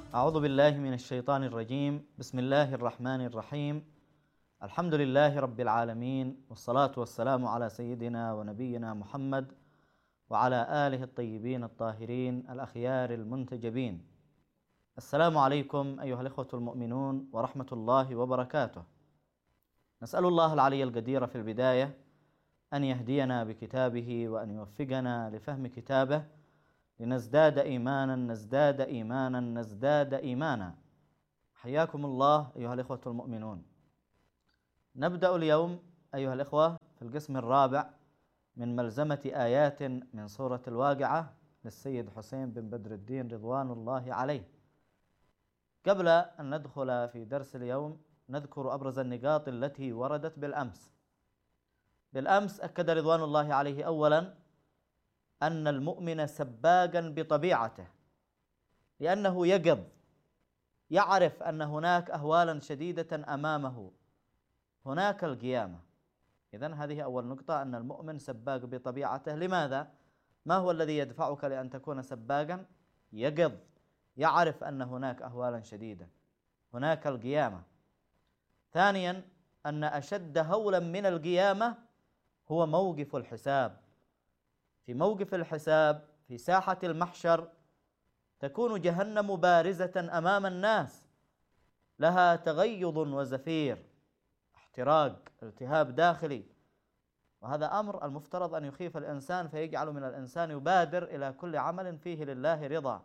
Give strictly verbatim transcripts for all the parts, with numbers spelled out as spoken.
أعوذ بالله من الشيطان الرجيم. بسم الله الرحمن الرحيم. الحمد لله رب العالمين، والصلاة والسلام على سيدنا ونبينا محمد وعلى آله الطيبين الطاهرين الأخيار المنتجبين. السلام عليكم أيها الإخوة المؤمنون ورحمة الله وبركاته. نسأل الله العلي القدير في البداية أن يهدينا بكتابه وأن يوفقنا لفهم كتابه لنزداد إيمانا نزداد إيمانا نزداد إيمانا. حياكم الله أيها الإخوة المؤمنون. نبدأ اليوم أيها الإخوة في القسم الرابع من ملزمة آيات من سورة الواقعة للسيد حسين بن بدر الدين رضوان الله عليه. قبل أن ندخل في درس اليوم نذكر أبرز النقاط التي وردت بالأمس. بالأمس أكد رضوان الله عليه أولا أن المؤمن سباقا بطبيعته، لأنه يقظ يعرف أن هناك أهوالا شديدة أمامه، هناك القيامة. إذن هذه أول نقطة، أن المؤمن سباق بطبيعته. لماذا؟ ما هو الذي يدفعك لأن تكون سباقا؟ يقظ يعرف أن هناك أهوالا شديدة، هناك القيامة. ثانيا أن أشد هولا من القيامة هو موقف الحساب. في موقف الحساب في ساحة المحشر تكون جهنم بارزة أمام الناس، لها تغيظ وزفير، احتراق، التهاب داخلي، وهذا أمر المفترض أن يخيف الإنسان فيجعل من الإنسان يبادر إلى كل عمل فيه لله رضا.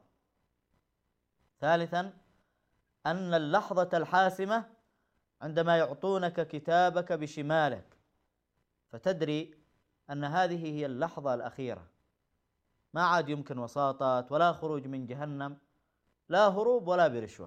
ثالثا أن اللحظة الحاسمة عندما يعطونك كتابك بشمالك، فتدري أن هذه هي اللحظة الأخيرة، ما عاد يمكن وساطات ولا خروج من جهنم، لا هروب ولا برشوة.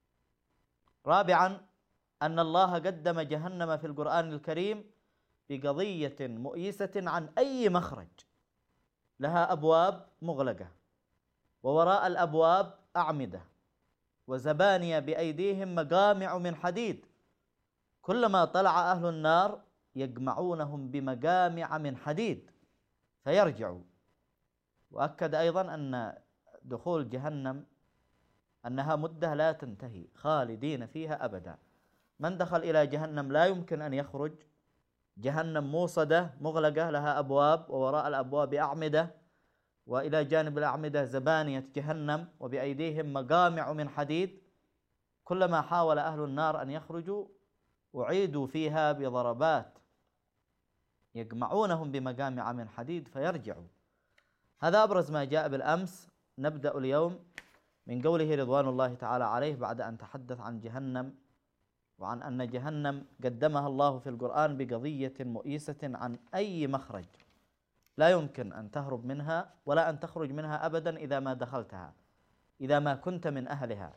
رابعا أن الله قدم جهنم في القرآن الكريم بقضية مؤيسة عن أي مخرج، لها أبواب مغلقة، ووراء الأبواب أعمدة، وزبانية بأيديهم مقامع من حديد، كلما طلع أهل النار يجمعونهم بمجامع من حديد فيرجعوا. وأكد أيضا أن دخول جهنم أنها مدة لا تنتهي، خالدين فيها أبدا. من دخل إلى جهنم لا يمكن أن يخرج. جهنم موصدة مغلقة، لها أبواب، ووراء الأبواب أعمدة، وإلى جانب الأعمدة زبانية جهنم، وبأيديهم مقامع من حديد. كلما حاول أهل النار أن يخرجوا أعيدوا فيها بضربات، يجمعونهم بمجامع من حديد فيرجعوا. هذا أبرز ما جاء بالأمس. نبدأ اليوم من قوله رضوان الله تعالى عليه بعد أن تحدث عن جهنم وعن أن جهنم قدمها الله في القرآن بقضية مؤيسة عن أي مخرج، لا يمكن أن تهرب منها ولا أن تخرج منها أبدا إذا ما دخلتها، إذا ما كنت من أهلها.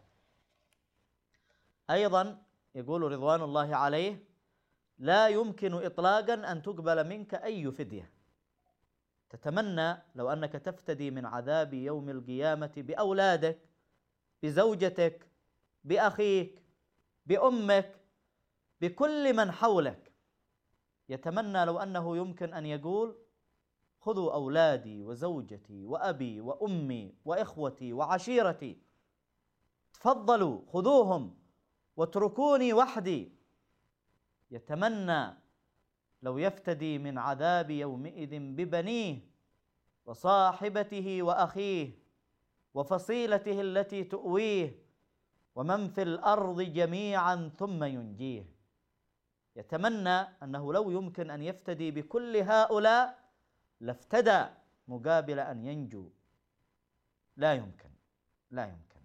أيضا يقول رضوان الله عليه لا يمكن إطلاقا أن تقبل منك أي فدية. تتمنى لو أنك تفتدي من عذاب يوم القيامة بأولادك، بزوجتك، بأخيك، بأمك، بكل من حولك. يتمنى لو أنه يمكن أن يقول خذوا أولادي وزوجتي وأبي وأمي وإخوتي وعشيرتي، تفضلوا خذوهم واتركوني وحدي. يتمنى لو يفتدي من عذاب يومئذ ببنيه وصاحبته وأخيه وفصيلته التي تؤويه ومن في الأرض جميعا ثم ينجيه. يتمنى أنه لو يمكن أن يفتدي بكل هؤلاء لافتدى مقابل أن ينجو. لا يمكن، لا يمكن.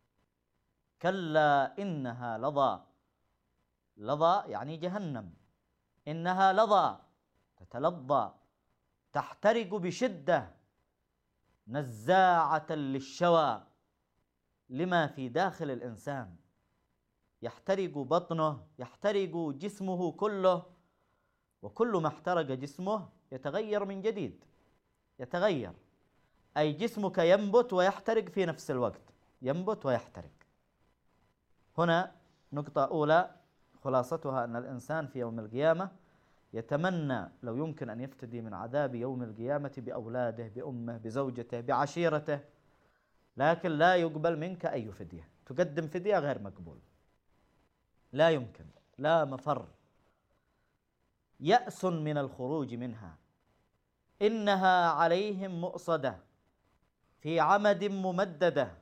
كلا إنها لظى. لظى يعني جهنم. إنها لظى تتلظى، تحترق بشدة، نزاعة للشوى، لما في داخل الإنسان. يحترق بطنه، يحترق جسمه كله، وكل ما احترق جسمه يتغير من جديد. يتغير، أي جسمك ينبت ويحترق في نفس الوقت، ينبت ويحترق. هنا نقطة أولى خلاصتها أن الإنسان في يوم القيامة يتمنى لو يمكن أن يفتدي من عذاب يوم القيامة بأولاده، بأمه، بزوجته، بعشيرته، لكن لا يقبل منك أي فدية. تقدم فدية غير مقبول، لا يمكن، لا مفر، يأس من الخروج منها، إنها عليهم مؤصدة في عمد ممددة.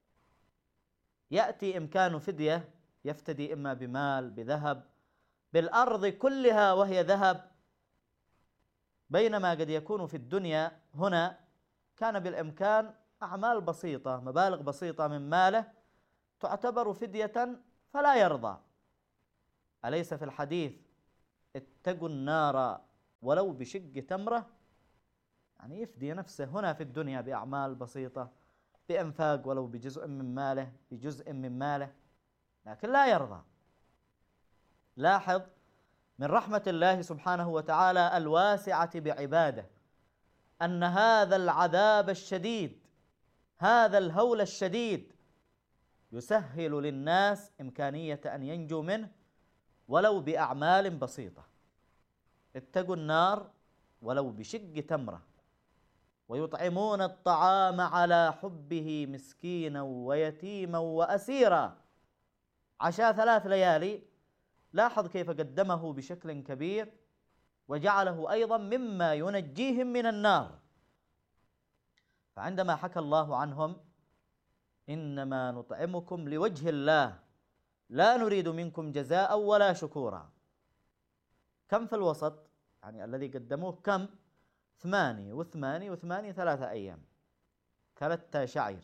يأتي إمكان فدية، يفتدي إما بمال، بذهب، بالأرض كلها وهي ذهب، بينما قد يكون في الدنيا هنا كان بالإمكان أعمال بسيطة، مبالغ بسيطة من ماله تعتبر فدية فلا يرضى. أليس في الحديث اتقوا النار ولو بشق تمرة؟ يعني يفدي نفسه هنا في الدنيا بأعمال بسيطة، بإنفاق ولو بجزء من ماله، بجزء من ماله، لكن لا يرضى. لاحظ من رحمة الله سبحانه وتعالى الواسعة بعباده أن هذا العذاب الشديد، هذا الهول الشديد، يسهل للناس إمكانية أن ينجوا منه ولو بأعمال بسيطة. اتقوا النار ولو بشق تمرة، ويطعمون الطعام على حبه مسكينا ويتيما وأسيرا. عشاء ثلاث ليالي، لاحظ كيف قدمه بشكل كبير وجعله أيضا مما ينجيهم من النار. فعندما حكى الله عنهم إنما نطعمكم لوجه الله لا نريد منكم جزاء ولا شكورا، كم في الوسط؟ يعني الذي قدموه كم؟ ثمانية وثمانية وثمانية، ثلاثة أيام، ثلاثة شعير.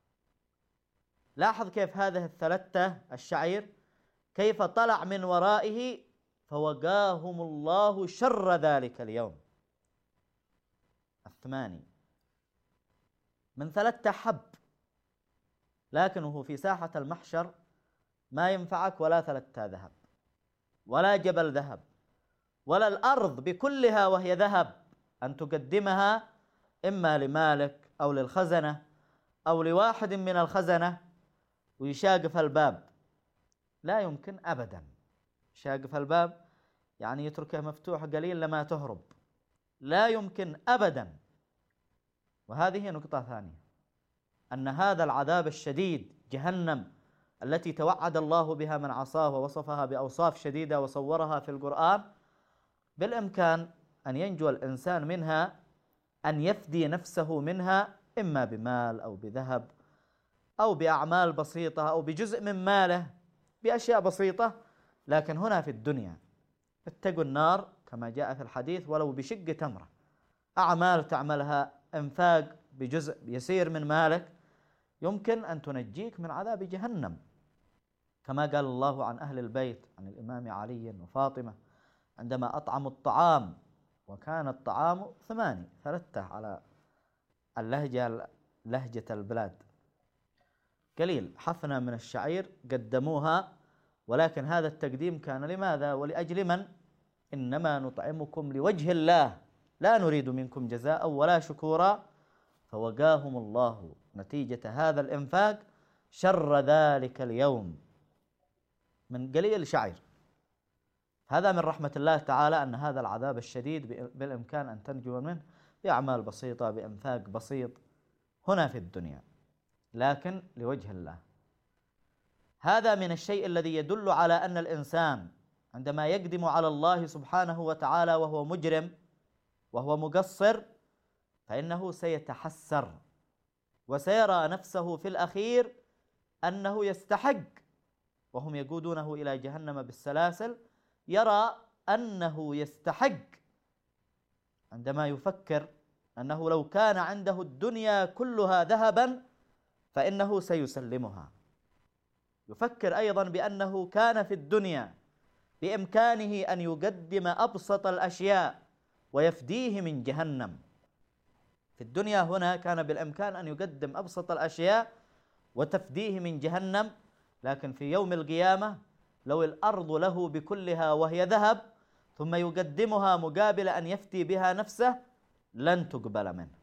لاحظ كيف هذه الثلاثة الشعير كيف طلع من ورائه فوقاهم الله شر ذلك اليوم. الثماني من ثلاثة حب، لكنه في ساحة المحشر ما ينفعك ولا ثلاثة ذهب، ولا جبل ذهب، ولا الأرض بكلها وهي ذهب أن تقدمها إما لمالك أو للخزنة أو لواحد من الخزنة ويشاقف الباب. لا يمكن أبدا. شاقف الباب يعني يتركه مفتوح قليل لما تهرب، لا يمكن أبدا. وهذه نقطة ثانية، أن هذا العذاب الشديد جهنم التي توعد الله بها من عصاه ووصفها بأوصاف شديدة وصورها في القرآن، بالإمكان أن ينجو الإنسان منها، أن يفدي نفسه منها إما بمال أو بذهب أو بأعمال بسيطة أو بجزء من ماله، بأشياء بسيطة. لكن هنا في الدنيا اتقوا النار كما جاء في الحديث ولو بشق تمرة، أعمال تعملها، انفاق بجزء يسير من مالك، يمكن أن تنجيك من عذاب جهنم، كما قال الله عن أهل البيت، عن الإمام علي وفاطمة عندما أطعموا الطعام، وكان الطعام ثماني، ثلاثة على اللهجة لهجة البلاد، قليل حفنة من الشعير قدموها، ولكن هذا التقديم كان لماذا؟ ولأجل من؟ إنما نطعمكم لوجه الله لا نريد منكم جزاء ولا شكورا. فوقاهم الله نتيجة هذا الإنفاق شر ذلك اليوم من قليل شعير. هذا من رحمة الله تعالى أن هذا العذاب الشديد بالإمكان أن تنجو منه بأعمال بسيطة، بإنفاق بسيط هنا في الدنيا، لكن لوجه الله. هذا من الشيء الذي يدل على أن الإنسان عندما يقدم على الله سبحانه وتعالى وهو مجرم وهو مقصر، فإنه سيتحسر وسيرى نفسه في الأخير أنه يستحق، وهم يقودونه إلى جهنم بالسلاسل، يرى أنه يستحق عندما يفكر أنه لو كان عنده الدنيا كلها ذهبا فإنه سيسلمها. يفكر أيضا بأنه كان في الدنيا بإمكانه أن يقدم أبسط الأشياء ويفديه من جهنم. في الدنيا هنا كان بالإمكان أن يقدم أبسط الأشياء وتفديه من جهنم، لكن في يوم القيامة لو الأرض له بكلها وهي ذهب ثم يقدمها مقابل أن يفتي بها نفسه لن تقبل منه،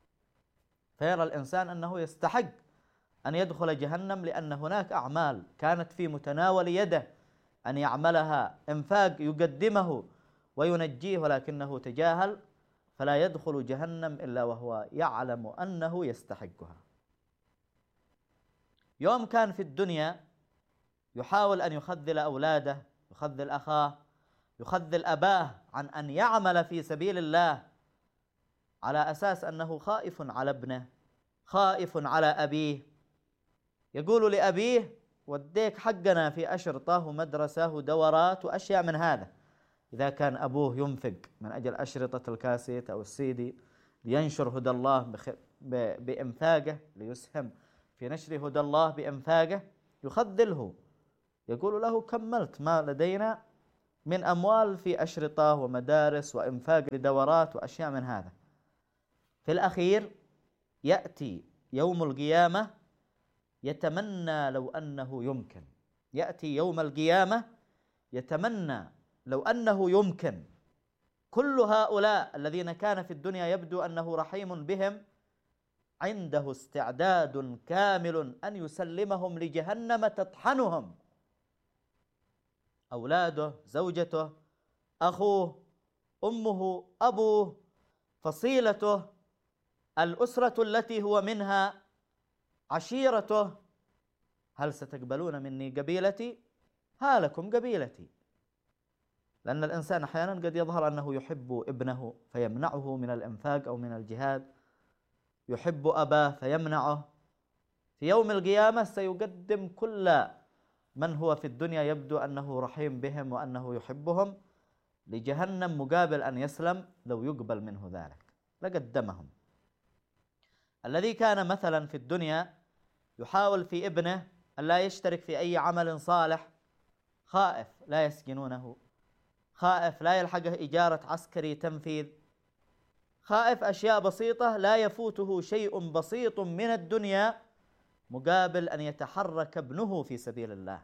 فيرى الإنسان أنه يستحق أن يدخل جهنم، لأن هناك أعمال كانت في متناول يده أن يعملها، إنفاق يقدمه وينجيه، ولكنه تجاهل، فلا يدخل جهنم إلا وهو يعلم أنه يستحقها. يوم كان في الدنيا يحاول أن يخذل أولاده، يخذل أخاه، يخذل أباه عن أن يعمل في سبيل الله، على أساس أنه خائف على ابنه، خائف على أبيه. يقول لأبيه: وديك حقنا في أشرطة ومدرسة ودورات وأشياء من هذا. إذا كان أبوه ينفق من أجل أشرطة الكاسيت أو السيدي لينشر هدى الله بخ... ب... بإنفاقه، ليسهم في نشر هدى الله بإنفاقه، يخذله، يقول له: كملت ما لدينا من أموال في أشرطة ومدارس وإنفاق لدورات وأشياء من هذا. في الأخير يأتي يوم القيامة يتمنى لو أنه يمكن، يأتي يوم القيامة يتمنى لو أنه يمكن كل هؤلاء الذين كان في الدنيا يبدو أنه رحيم بهم، عنده استعداد كامل أن يسلمهم لجهنم تطحنهم، أولاده، زوجته، أخوه، أمه، أبوه، فصيلته، الأسرة التي هو منها، عشيرته. هل ستقبلون مني قبيلتي؟ ها لكم قبيلتي. لأن الإنسان أحيانا قد يظهر أنه يحب ابنه فيمنعه من الإنفاق أو من الجهاد، يحب أباه فيمنعه. في يوم القيامة سيقدم كل من هو في الدنيا يبدو أنه رحيم بهم وأنه يحبهم لجهنم مقابل أن يسلم لو يقبل منه ذلك، لقدمهم. الذي كان مثلا في الدنيا يحاول في ابنه أن لا يشترك في أي عمل صالح، خائف لا يسجنونه، خائف لا يلحقه إجارة عسكري تنفيذ، خائف أشياء بسيطة لا يفوته شيء بسيط من الدنيا مقابل أن يتحرك ابنه في سبيل الله.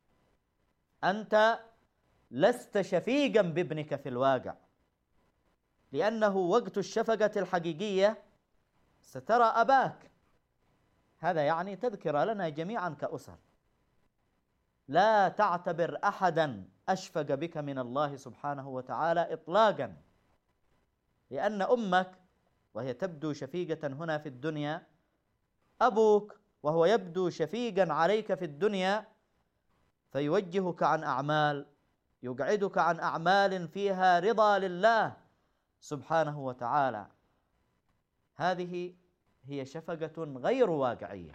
أنت لست شفيقا بابنك في الواقع، لأنه وقت الشفقة الحقيقية سترى أباك. هذا يعني تذكرة لنا جميعا كأسر، لا تعتبر أحدا أشفق بك من الله سبحانه وتعالى إطلاقا، لأن أمك وهي تبدو شفيقة هنا في الدنيا، أبوك وهو يبدو شفيقا عليك في الدنيا، فيوجهك عن أعمال، يقعدك عن أعمال فيها رضا لله سبحانه وتعالى. هذه هي شفقة غير واقعية.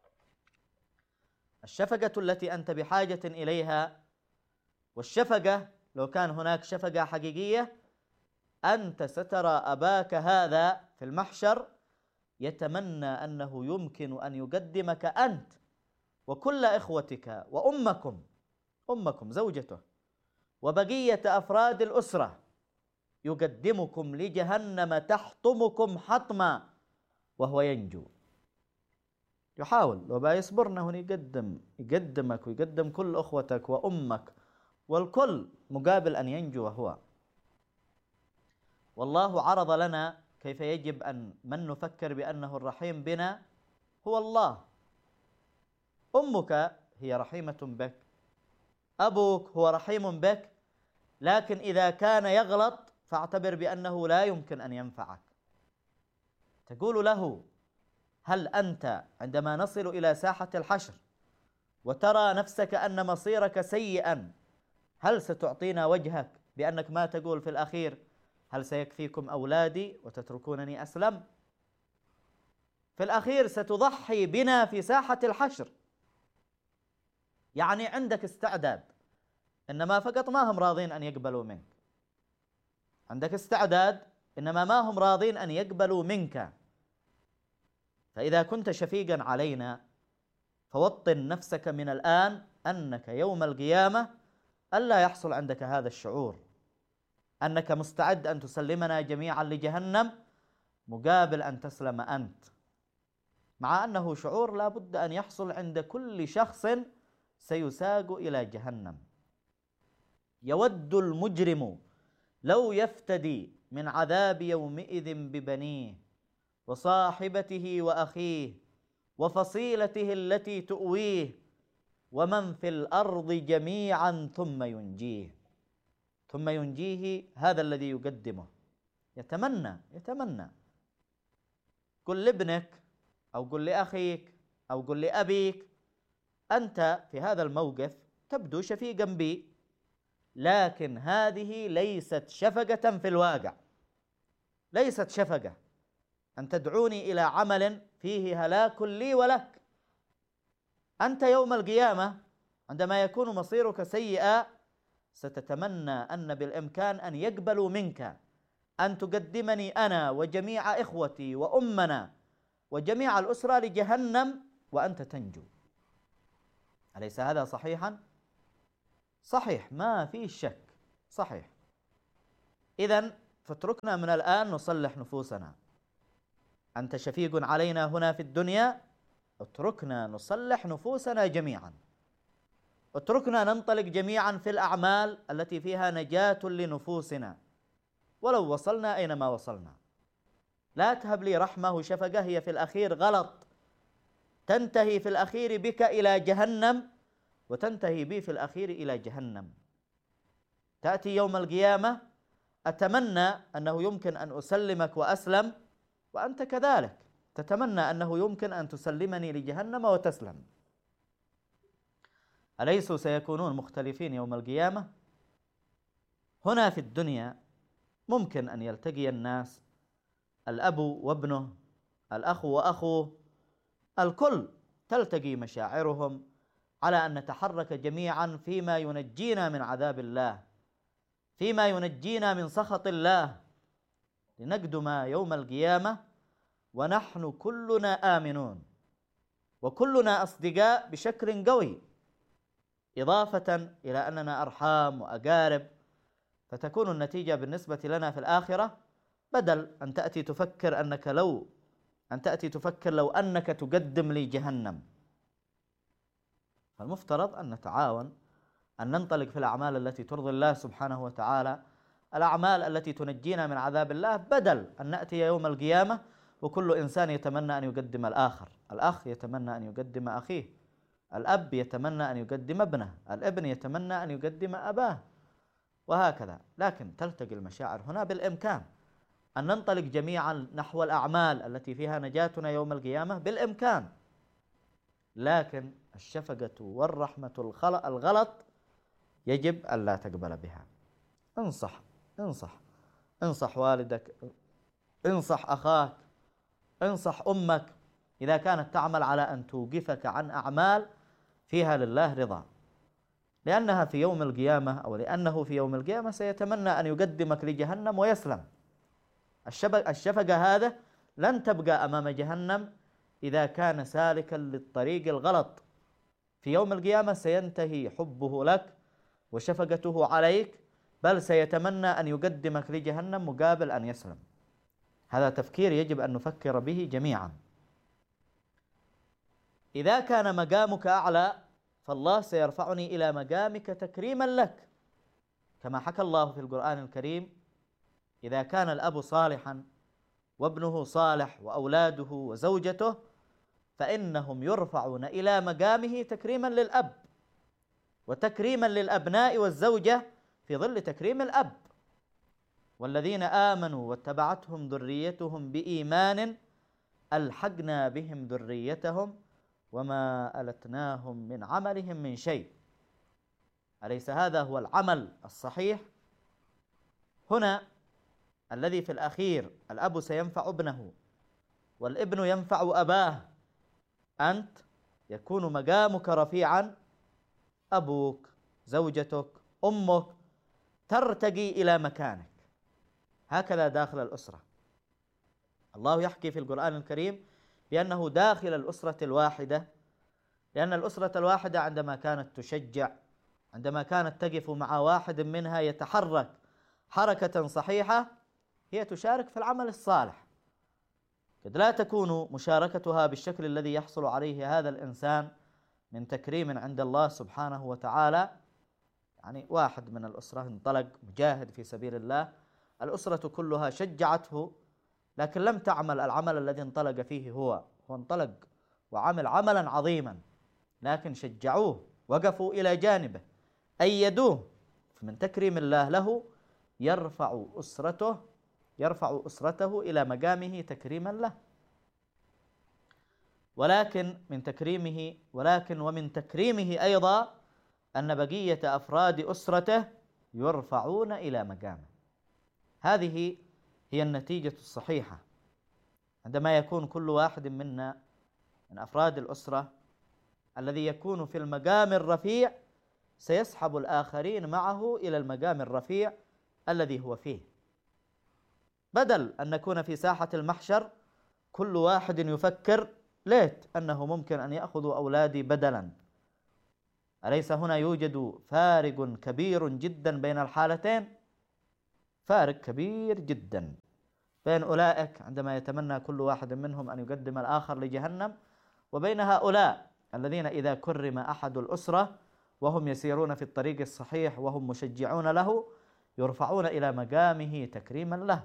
الشفقة التي أنت بحاجة إليها، والشفقة لو كان هناك شفقة حقيقية، أنت سترى أباك هذا في المحشر يتمنى أنه يمكن أن يقدمك أنت وكل إخوتك وأمكم، أمكم زوجته وبقية أفراد الأسرة، يقدمكم لجهنم تحطمكم حطما وهو ينجو. يحاول لو بقى يصبرنا هنا يقدم يقدمك ويقدم كل أخوتك وأمك والكل مقابل أن ينجو هو. والله عرض لنا كيف يجب أن من نفكر بأنه الرحيم بنا هو الله. أمك هي رحيمة بك، أبوك هو رحيم بك، لكن إذا كان يغلط فاعتبر بأنه لا يمكن أن ينفعك. تقول له: هل أنت عندما نصل إلى ساحة الحشر وترى نفسك أن مصيرك سيئا، هل ستعطينا وجهك بأنك ما تقول في الأخير: هل سيكفيكم أولادي وتتركونني أسلم؟ في الأخير ستضحي بنا في ساحة الحشر. يعني عندك استعداد، إنما فقط ما هم راضين أن يقبلوا منك. عندك استعداد، إنما ما هم راضين أن يقبلوا منك. فإذا كنت شفيقا علينا فوطن نفسك من الآن أنك يوم القيامة ألا يحصل عندك هذا الشعور، أنك مستعد أن تسلمنا جميعا لجهنم مقابل أن تسلم أنت، مع أنه شعور لا بد أن يحصل عند كل شخص سيساق إلى جهنم. يود المجرم لو يفتدي من عذاب يومئذ ببنيه وصاحبته وأخيه وفصيلته التي تؤويه ومن في الأرض جميعا ثم ينجيه. ثم ينجيه هذا الذي يقدمه، يتمنى يتمنى قل لابنك أو قل لأخيك أو قل لأبيك: أنت في هذا الموقف تبدو شفيقا بي، لكن هذه ليست شفقة في الواقع، ليست شفقة أن تدعوني إلى عمل فيه هلاك لي ولك. أنت يوم القيامة عندما يكون مصيرك سيئا ستتمنى أن بالإمكان أن يقبلوا منك أن تقدمني أنا وجميع إخوتي وأمنا وجميع الأسرة لجهنم وأنت تنجو. أليس هذا صحيحا؟ صحيح، ما في شك، صحيح. إذن فاتركنا من الآن نصلح نفوسنا. أنت شفيق علينا هنا في الدنيا، اتركنا نصلح نفوسنا جميعا، اتركنا ننطلق جميعا في الأعمال التي فيها نجاة لنفوسنا ولو وصلنا أينما وصلنا. لا تهب لي رحمة وشفقة هي في الأخير غلط، تنتهي في الأخير بك إلى جهنم وتنتهي بي في الأخير إلى جهنم. تأتي يوم القيامة أتمنى أنه يمكن أن أسلمك وأسلم، وأنت كذلك تتمنى أنه يمكن أن تسلمني لجهنم وتسلم. أليسوا سيكونون مختلفين يوم القيامة؟ هنا في الدنيا ممكن أن يلتقي الناس، الأب وابنه، الأخ وأخوه، الكل تلتقي مشاعرهم على أن نتحرك جميعا فيما ينجينا من عذاب الله، فيما ينجينا من سخط الله، لنقدم يوم القيامة ونحن كلنا آمنون وكلنا أصدقاء بشكل قوي، إضافة إلى أننا أرحام وأقارب. فتكون النتيجة بالنسبة لنا في الآخرة بدل أن تأتي تفكر أنك لو أن تأتي تفكر لو أنك تقدم لي جهنم. فالمفترض أن نتعاون، أن ننطلق في الأعمال التي ترضي الله سبحانه وتعالى، الأعمال التي تنجينا من عذاب الله، بدل أن نأتي يوم القيامة وكل إنسان يتمنى أن يقدم الآخر. الأخ يتمنى أن يقدم أخيه، الأب يتمنى أن يقدم ابنه، الابن يتمنى أن يقدم أباه، وهكذا. لكن تلتقي المشاعر هنا بالإمكان أن ننطلق جميعا نحو الأعمال التي فيها نجاتنا يوم القيامة بالإمكان، لكن الشفقة والرحمة الغلط يجب أن لا تقبل بها. انصح انصح انصح والدك، انصح أخاك، انصح أمك إذا كانت تعمل على أن توقفك عن أعمال فيها لله رضا، لأنها في يوم القيامة أو لأنه في يوم القيامة سيتمنى أن يقدمك لجهنم ويسلم. الشفقة هذا لن تبقى أمام جهنم إذا كان سالكا للطريق الغلط. في يوم القيامة سينتهي حبه لك وشفقته عليك، بل سيتمنى أن يقدمك لجهنم مقابل أن يسلم. هذا تفكير يجب أن نفكر به جميعا. إذا كان مقامك أعلى فالله سيرفعني إلى مقامك تكريما لك، كما حكى الله في القرآن الكريم: إذا كان الأب صالحا وابنه صالح وأولاده وزوجته فإنهم يرفعون إلى مقامه تكريما للأب وتكريما للأبناء والزوجة في ظل تكريم الأب. والذين آمنوا واتبعتهم ذريتهم بإيمان ألحقنا بهم ذريتهم وما ألتناهم من عملهم من شيء. أليس هذا هو العمل الصحيح؟ هنا الذي في الأخير الأب سينفع ابنه والابن ينفع أباه. أنت يكون مقامك رفيعا، أبوك، زوجتك، أمك ترتقي إلى مكانك. هكذا داخل الأسرة. الله يحكي في القرآن الكريم بأنه داخل الأسرة الواحدة، لأن الأسرة الواحدة عندما كانت تشجع، عندما كانت تقف مع واحد منها يتحرك حركة صحيحة، هي تشارك في العمل الصالح. قد لا تكون مشاركتها بالشكل الذي يحصل عليه هذا الإنسان من تكريم عند الله سبحانه وتعالى. يعني واحد من الأسرة انطلق مجاهد في سبيل الله، الأسرة كلها شجعته، لكن لم تعمل العمل الذي انطلق فيه هو. هو انطلق وعمل عملا عظيما، لكن شجعوه، وقفوا إلى جانبه، أيدوه. فمن تكريم الله له يرفع أسرته يرفع أسرته إلى مقامه تكريما له. ولكن من تكريمه ولكن ومن تكريمه أيضا أن بقية أفراد أسرته يرفعون إلى مقامه. هذه هي النتيجة الصحيحة عندما يكون كل واحد منا من أفراد الأسرة الذي يكون في المقام الرفيع سيسحب الآخرين معه إلى المقام الرفيع الذي هو فيه، بدل أن نكون في ساحة المحشر كل واحد يفكر ليت أنه ممكن أن يأخذوا أولادي بدلا. أليس هنا يوجد فارق كبير جدا بين الحالتين؟ فارق كبير جدا بين أولئك عندما يتمنى كل واحد منهم أن يقدم الآخر لجهنم، وبين هؤلاء الذين إذا كرم أحد الأسرة وهم يسيرون في الطريق الصحيح وهم مشجعون له يرفعون إلى مقامه تكريما له.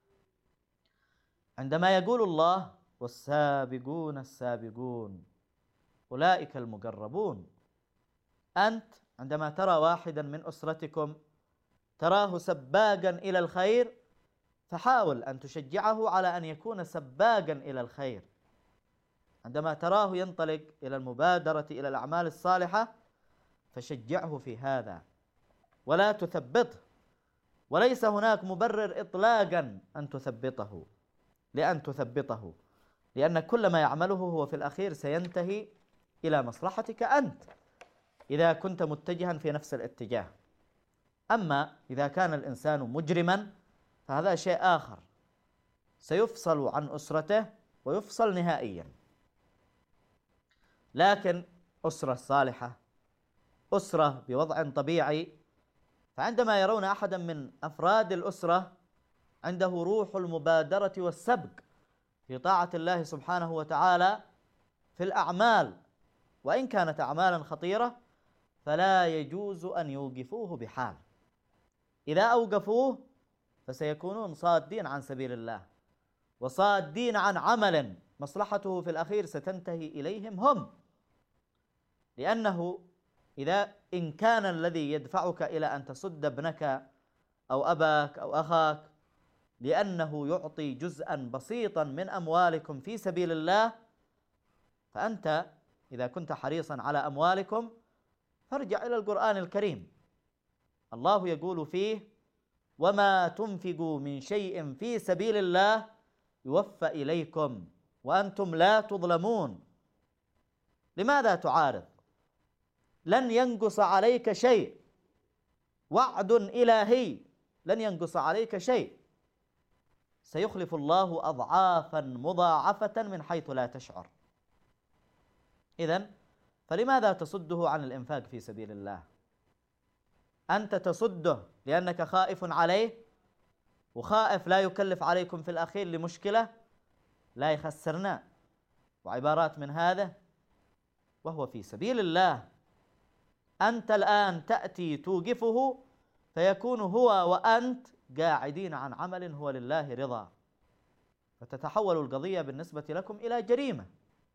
عندما يقول الله والسابقون السابقون أولئك المقربون، أنت عندما ترى واحدا من أسرتكم تراه سباقا إلى الخير فحاول أن تشجعه على أن يكون سباقا إلى الخير. عندما تراه ينطلق إلى المبادرة إلى الأعمال الصالحة فشجعه في هذا ولا تثبطه، وليس هناك مبرر إطلاقا أن تثبطه لأن تثبطه لأن كل ما يعمله هو في الأخير سينتهي إلى مصلحتك أنت إذا كنت متجها في نفس الاتجاه. أما إذا كان الإنسان مجرما فهذا شيء آخر، سيفصل عن أسرته ويفصل نهائيا. لكن أسرة صالحة، أسرة بوضع طبيعي، فعندما يرون أحدا من أفراد الأسرة عنده روح المبادرة والسبق في طاعة الله سبحانه وتعالى في الأعمال وإن كانت أعمالا خطيرة فلا يجوز أن يوقفوه بحال. إذا أوقفوه فسيكونون صادين عن سبيل الله وصادين عن عمل مصلحته في الأخير ستنتهي إليهم هم، لأنه إذا إن كان الذي يدفعك إلى أن تصد ابنك أو أباك أو أخاك لأنه يعطي جزءا بسيطا من أموالكم في سبيل الله، فأنت إذا كنت حريصا على أموالكم فارجع إلى القرآن الكريم. الله يقول فيه وما تنفقوا من شيء في سبيل الله يوفى إليكم وأنتم لا تظلمون. لماذا تعارض؟ لن ينقص عليك شيء، وعد إلهي لن ينقص عليك شيء، سيخلف الله أضعافا مضاعفة من حيث لا تشعر. إذن فلماذا تصده عن الإنفاق في سبيل الله؟ أنت تصده لأنك خائف عليه، وخائف لا يكلف عليكم في الأخير لمشكلة لا يخسرنا وعبارات من هذا، وهو في سبيل الله. أنت الآن تأتي توقفه فيكون هو وأنت قاعدين عن عمل هو لله رضا، فتتحول القضية بالنسبة لكم إلى جريمة.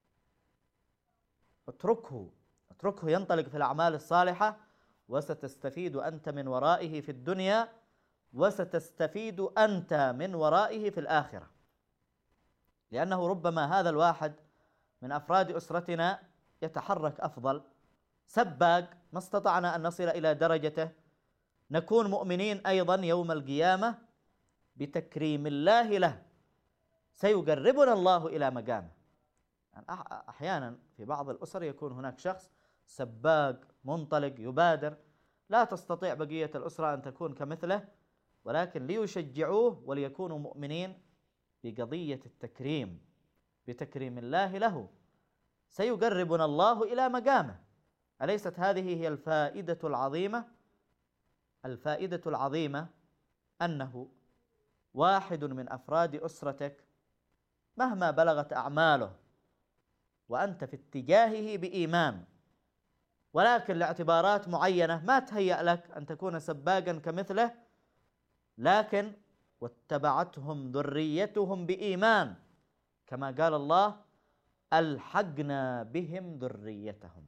اتركه اتركه ينطلق في الأعمال الصالحة وستستفيد أنت من ورائه في الدنيا وستستفيد أنت من ورائه في الآخرة، لأنه ربما هذا الواحد من أفراد أسرتنا يتحرك أفضل سباق ما استطعنا أن نصل إلى درجته، نكون مؤمنين أيضا يوم القيامة بتكريم الله له سيقربنا الله إلى مقامه. يعني أحيانا في بعض الأسر يكون هناك شخص سباق منطلق يبادر، لا تستطيع بقية الأسرة أن تكون كمثله، ولكن ليشجعوه وليكونوا مؤمنين بقضية التكريم بتكريم الله له سيقربنا الله إلى مقامه. أليست هذه هي الفائدة العظيمة؟ الفائدة العظيمة أنه واحد من أفراد أسرتك مهما بلغت أعماله وأنت في اتجاهه بإيمان، ولكن لاعتبارات معينة ما تهيأ لك أن تكون سباقا كمثله، لكن واتبعتهم ذريتهم بإيمان كما قال الله ألحقنا بهم ذريتهم.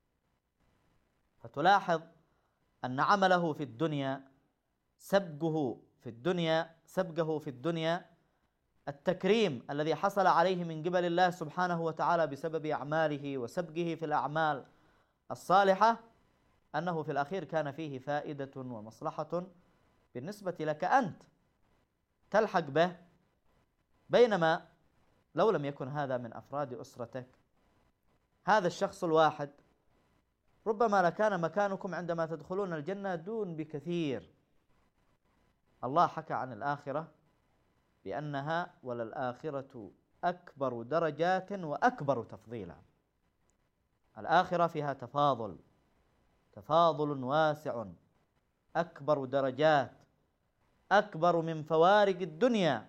فتلاحظ أن عمله في الدنيا سبقه في الدنيا سبقه في الدنيا التكريم الذي حصل عليه من قبل الله سبحانه وتعالى بسبب أعماله وسبقه في الأعمال الصالحة، أنه في الأخير كان فيه فائدة ومصلحة بالنسبة لك أنت تلحق به، بينما لو لم يكن هذا من أفراد أسرتك، هذا الشخص الواحد ربما لكان مكانكم عندما تدخلون الجنة دون بكثير. الله حكى عن الآخرة بأنها وللآخرة أكبر درجات وأكبر تفضيلا. الآخرة فيها تفاضل، تفاضل واسع، أكبر درجات، أكبر من فوارق الدنيا